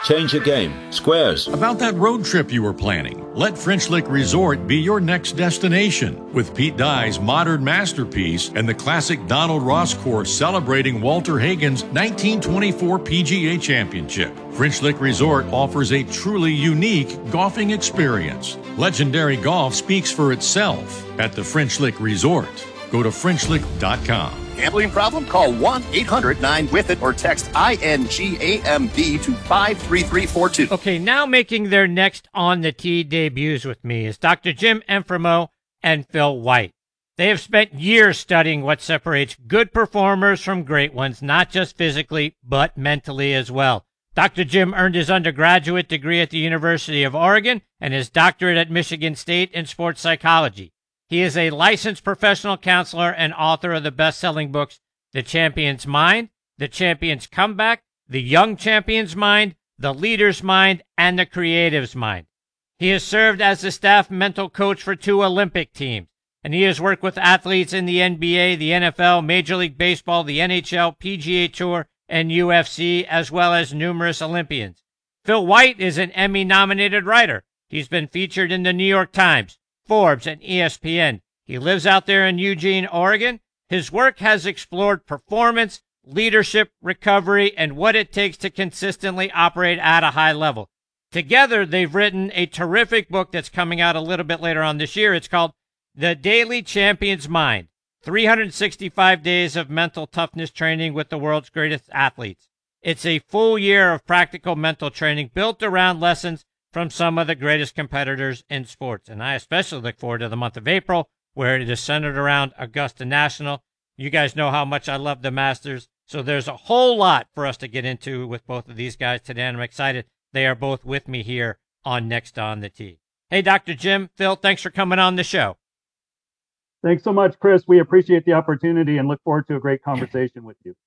Change the game. Squares. About that road trip you were planning, let French Lick Resort be your next destination. With Pete Dye's modern masterpiece and the classic Donald Ross course celebrating Walter Hagen's 1924 PGA Championship, French Lick Resort offers a truly unique golfing experience. Legendary golf speaks for itself at the French Lick Resort. Go to FrenchLick.com. Gambling problem? Call 1-800-9-WITH-IT or text INGAMB to 53342. Okay, now making their next On the Tee debuts with me is Dr. Jim Enfremo and Phil White. They have spent years studying what separates good performers from great ones, not just physically, but mentally as well. Dr. Jim earned his undergraduate degree at the University of Oregon and his doctorate at Michigan State in sports psychology. He is a licensed professional counselor and author of the best-selling books The Champion's Mind, The Champion's Comeback, The Young Champion's Mind, The Leader's Mind, and The Creative's Mind. He has served as the staff mental coach for 2 Olympic teams, and he has worked with athletes in the NBA, the NFL, Major League Baseball, the NHL, PGA Tour, and UFC, as well as numerous Olympians. Phil White is an Emmy-nominated writer. He's been featured in the New York Times, Forbes, and ESPN. He lives out there in Eugene, Oregon. His work has explored performance, leadership, recovery, and what it takes to consistently operate at a high level. Together, they've written a terrific book that's coming out a little bit later on this year. It's called The Daily Champion's Mind, 365 Days of Mental Toughness Training with the World's Greatest Athletes. It's a full year of practical mental training built around lessons from some of the greatest competitors in sports. And I especially look forward to the month of April, where it is centered around Augusta National. You guys know how much I love the Masters, so there's a whole lot for us to get into with both of these guys today, and I'm excited they are both with me here on Next on the Tee. Hey, Dr. Jim, Phil, thanks for coming on the show. Thanks so much, Chris. We appreciate the opportunity and look forward to a great conversation with you.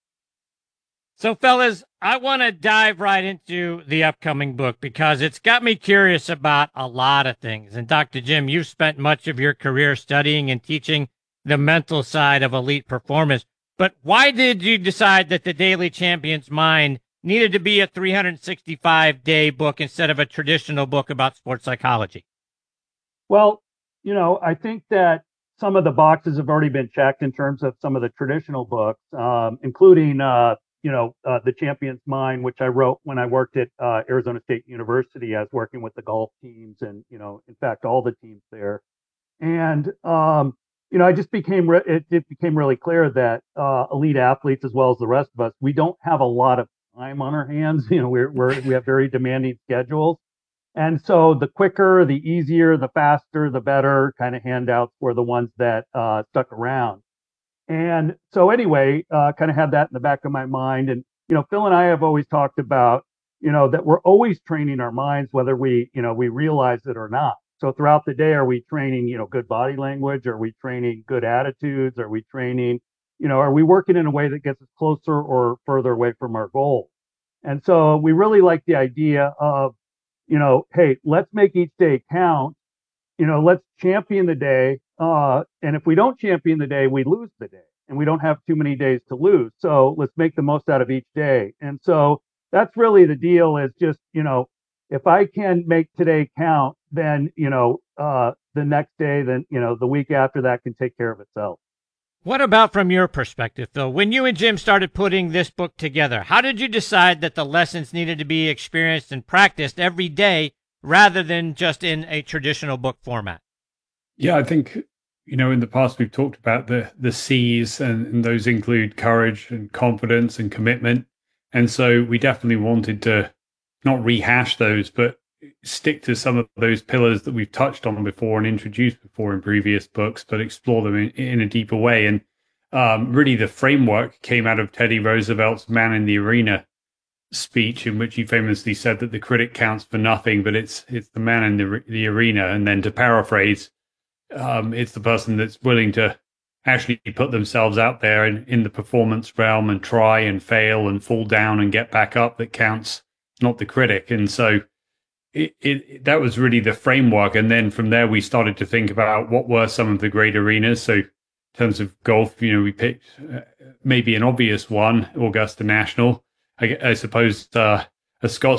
So, fellas, I want to dive right into the upcoming book because it's got me curious about a lot of things. And Dr. Jim, you've spent much of your career studying and teaching the mental side of elite performance. But why did you decide that The Daily Champion's Mind needed to be a 365-day book instead of a traditional book about sports psychology? Well, I think that some of the boxes have already been checked in terms of some of the traditional books, including The Champion's Mind, which I wrote when I worked at Arizona State University. I was working with the golf teams and, in fact, all the teams there. And, I just it became really clear that elite athletes, as well as the rest of us, we don't have a lot of time on our hands. We have very demanding schedules. And so the quicker, the easier, the faster, the better kind of handouts were the ones that stuck around. And so anyway, kind of had that in the back of my mind. And, Phil and I have always talked about, that we're always training our minds, whether we realize it or not. So throughout the day, are we training, good body language? Are we training good attitudes? Are we training, are we working in a way that gets us closer or further away from our goal? And so we really like the idea of, hey, let's make each day count. Let's champion the day. And if we don't champion the day, we lose the day, and we don't have too many days to lose. So let's make the most out of each day. And so that's really the deal, is just, if I can make today count, then, the next day, then, the week after that can take care of itself. What about from your perspective, Phil? When you and Jim started putting this book together, how did you decide that the lessons needed to be experienced and practiced every day rather than just in a traditional book format? Yeah, I think, in the past we've talked about the C's, and those include courage and confidence and commitment. And so we definitely wanted to not rehash those, but stick to some of those pillars that we've touched on before and introduced before in previous books, but explore them in a deeper way. And really the framework came out of Teddy Roosevelt's Man in the Arena speech, in which he famously said that the critic counts for nothing, but it's the man in the arena. And then to paraphrase, it's the person that's willing to actually put themselves out there in the performance realm and try and fail and fall down and get back up that counts, not the critic. And so that was really the framework. And then from there, we started to think about what were some of the great arenas. So in terms of golf, we picked maybe an obvious one, Augusta National. I suppose a Scotts